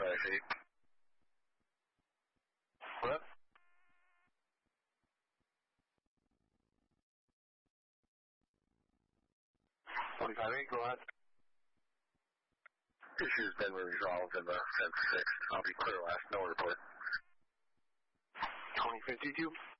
feet. What? 25-8, go ahead. Issue's been resolved in the 10-6. I'll be clear last, no report. 2052.